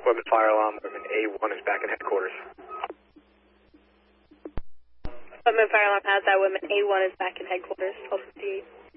Women fire alarm, women A1 is back in headquarters. Women fire alarm has that. Women A1 is back in headquarters, 1258.